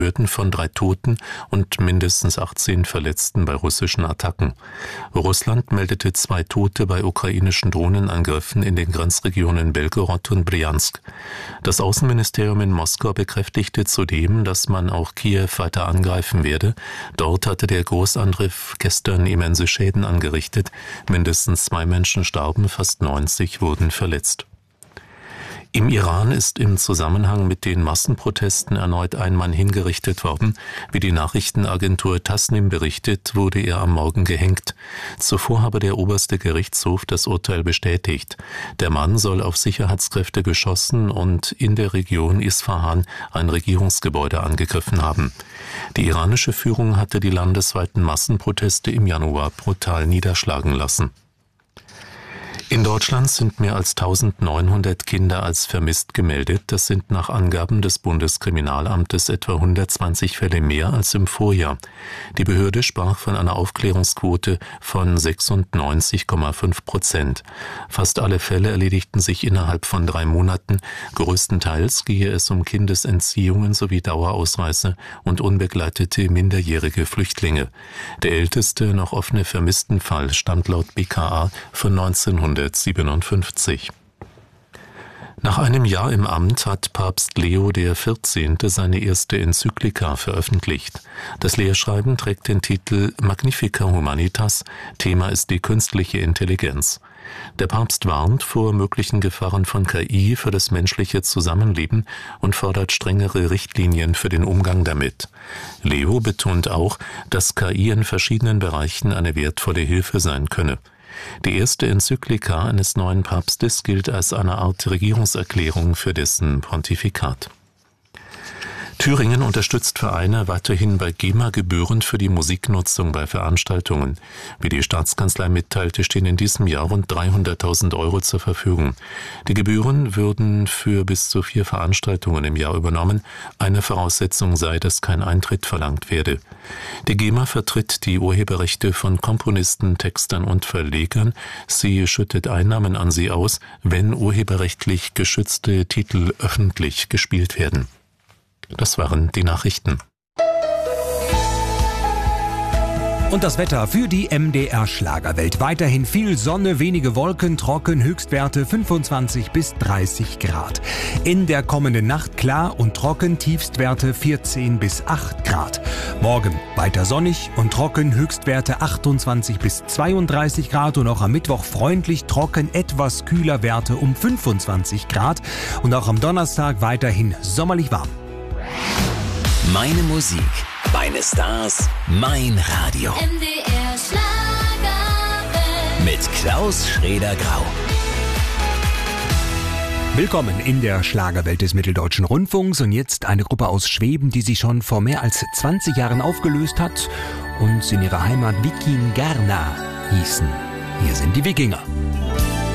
von 3 Toten und mindestens 18 Verletzten bei russischen Attacken. Russland meldete 2 Tote bei ukrainischen Drohnenangriffen in den Grenzregionen Belgorod und Bryansk. Das Außenministerium in Moskau bekräftigte zudem, dass man auch Kiew weiter angreifen werde. Dort hatte der Großangriff gestern immense Schäden angerichtet. Mindestens 2 Menschen starben, fast 90 wurden verletzt. Im Iran ist im Zusammenhang mit den Massenprotesten erneut ein Mann hingerichtet worden. Wie die Nachrichtenagentur Tasnim berichtet, wurde er am Morgen gehängt. Zuvor habe der oberste Gerichtshof das Urteil bestätigt. Der Mann soll auf Sicherheitskräfte geschossen und in der Region Isfahan ein Regierungsgebäude angegriffen haben. Die iranische Führung hatte die landesweiten Massenproteste im Januar brutal niederschlagen lassen. In Deutschland sind mehr als 1900 Kinder als vermisst gemeldet. Das sind nach Angaben des Bundeskriminalamtes etwa 120 Fälle mehr als im Vorjahr. Die Behörde sprach von einer Aufklärungsquote von 96,5%. Fast alle Fälle erledigten sich innerhalb von 3 Monaten. Größtenteils gehe es um Kindesentziehungen sowie Dauerausreise und unbegleitete minderjährige Flüchtlinge. Der älteste noch offene Vermisstenfall stammt laut BKA von 1957. Nach einem Jahr im Amt hat Papst Leo XIV. Seine erste Enzyklika veröffentlicht. Das Lehrschreiben trägt den Titel Magnifica Humanitas, Thema ist die künstliche Intelligenz. Der Papst warnt vor möglichen Gefahren von KI für das menschliche Zusammenleben und fordert strengere Richtlinien für den Umgang damit. Leo betont auch, dass KI in verschiedenen Bereichen eine wertvolle Hilfe sein könne. Die erste Enzyklika eines neuen Papstes gilt als eine Art Regierungserklärung für dessen Pontifikat. Thüringen unterstützt Vereine weiterhin bei GEMA-Gebühren für die Musiknutzung bei Veranstaltungen. Wie die Staatskanzlei mitteilte, stehen in diesem Jahr rund 300.000 € zur Verfügung. Die Gebühren würden für bis zu 4 Veranstaltungen im Jahr übernommen. Eine Voraussetzung sei, dass kein Eintritt verlangt werde. Die GEMA vertritt die Urheberrechte von Komponisten, Textern und Verlegern. Sie schüttet Einnahmen an sie aus, wenn urheberrechtlich geschützte Titel öffentlich gespielt werden. Das waren die Nachrichten. Und das Wetter für die MDR Schlagerwelt. Weiterhin viel Sonne, wenige Wolken, trocken, Höchstwerte 25 bis 30 Grad. In der kommenden Nacht klar und trocken, Tiefstwerte 14 bis 8 Grad. Morgen weiter sonnig und trocken, Höchstwerte 28 bis 32 Grad und auch am Mittwoch freundlich, trocken, etwas kühler, Werte um 25 Grad. Und auch am Donnerstag weiterhin sommerlich warm. Meine Musik, meine Stars, mein Radio. MDR Schlagerwelt. Mit Klaus Schraeder-Grau. Willkommen in der Schlagerwelt des Mitteldeutschen Rundfunks und jetzt eine Gruppe aus Schweben, die sich schon vor mehr als 20 Jahren aufgelöst hat und in ihrer Heimat Vikingarna hießen. Hier sind die Wikinger.